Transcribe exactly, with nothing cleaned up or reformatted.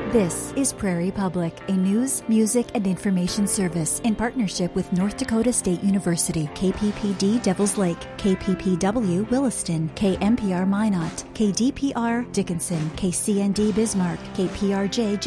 This is Prairie Public, a news, music, and information service in partnership with North Dakota State University, K P P D Devils Lake, K P P W Williston, K M P R Minot, K D P R Dickinson, K C N D Bismarck, K P R J